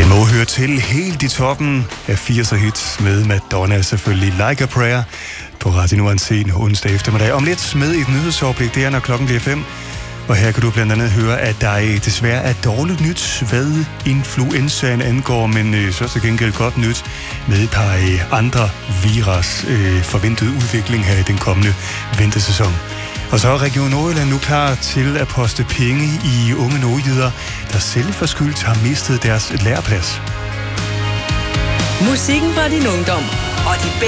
må høre til helt i toppen af 80'er hits med Madonna, selvfølgelig Like a Prayer på Radio Nord en sen onsdag eftermiddag. Om lidt med et nyhedsoverblik, det er når klokken bliver 5. Og her kan du blandt andet høre, at der desværre er dårligt nyt, hvad influenzaen angår, men så til gengæld godt nyt med et par andre virus forventet udvikling her i den kommende vintersæson. Og så er Region Nordjylland nu klar til at poste penge i unge nordjyder, der selvforskyldt har mistet deres læreplads. Musikken fra din ungdom og de